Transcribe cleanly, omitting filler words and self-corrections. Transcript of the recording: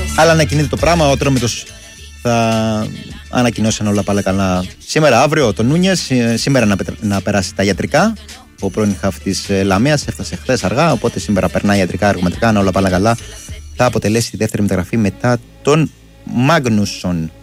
Αλλά ανακοινείται το πράγμα. Ο Ατρόμητος θα ανακοινώσει αν όλα πάνε καλά σήμερα, αύριο. Το Νούνιες σήμερα να περάσει τα ιατρικά. Ο πρώην χαφ της Λαμίας έφτασε χθες αργά. Οπότε σήμερα περνάει ιατρικά, εργομετρικά. Αν όλα πάνε καλά, θα αποτελέσει τη δεύτερη μεταγραφή μετά τον Μάγνουσον.